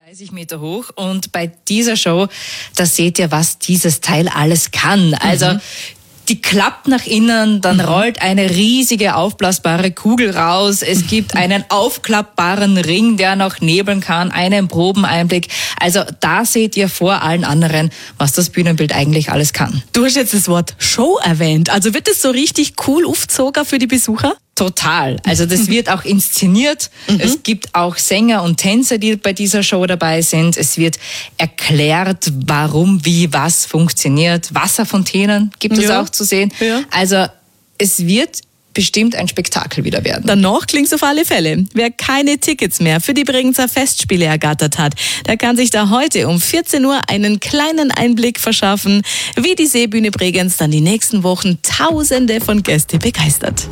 30 Meter hoch und bei dieser Show, da seht ihr, was dieses Teil alles kann. Also die klappt nach innen, dann rollt eine riesige aufblasbare Kugel raus. Es gibt einen aufklappbaren Ring, der noch nebeln kann, einen Probeneinblick. Also da seht ihr vor allen anderen, was das Bühnenbild eigentlich alles kann. Du hast jetzt das Wort Show erwähnt. Also wird es so richtig cool aufgezogen für die Besucher? Total. Also das wird auch inszeniert. Es gibt auch Sänger und Tänzer, die bei dieser Show dabei sind. Es wird erklärt, warum, wie, was funktioniert. Wasserfontänen gibt es auch zu sehen. Ja. Also es wird bestimmt ein Spektakel wieder werden. Danach klingt's auf alle Fälle. Wer keine Tickets mehr für die Bregenzer Festspiele ergattert hat, der kann sich da heute um 14 Uhr einen kleinen Einblick verschaffen, wie die Seebühne Bregenz dann die nächsten Wochen Tausende von Gästen begeistert.